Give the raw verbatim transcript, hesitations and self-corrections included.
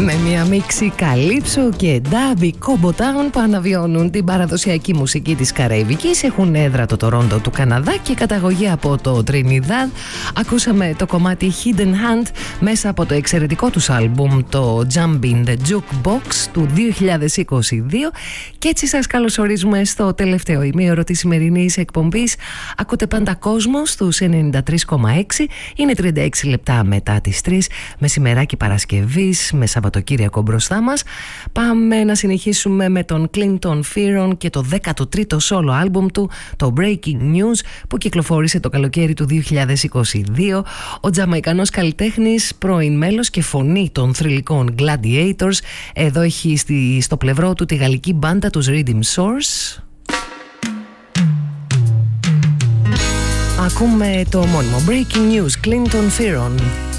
Με μια μίξη καλύψο και ντάμπι κόμπουτάουν που αναβιώνουν την παραδοσιακή μουσική της Καραϊβικής. Έχουν έδρα το Τορόντο του Καναδά και καταγωγή από το Τρινιδάδ. Ακούσαμε το κομμάτι Hidden Hand μέσα από το εξαιρετικό τους άλμπουμ, το Jumping the Jukebox του δύο χιλιάδες είκοσι δύο. Και έτσι σας καλωσορίζουμε στο τελευταίο ημίωρο της σημερινής εκπομπής. Ακούτε πάντα κόσμο στους ενενήντα τρία κόμμα έξι. Είναι τριάντα έξι λεπτά μετά τις τρεις, μεσημεράκι Παρασκευής, με Σαββατοκύριακο μπροστά μας. Πάμε να συνεχίσουμε με τον Clinton Fearon και το δέκατο τρίτο solo άλμπουμ του, το Breaking News, που κυκλοφόρησε το καλοκαίρι του δύο χιλιάδες είκοσι δύο. Ο Τζαμαϊκανός καλλιτέχνης, πρώην μέλος και φωνή των θρυλικών Gladiators, εδώ έχει στη, στο πλευρό του τη γαλλική μπάντα τους Rhythm Source. Ακούμε το μόνιμο Breaking News, Clinton Fearon.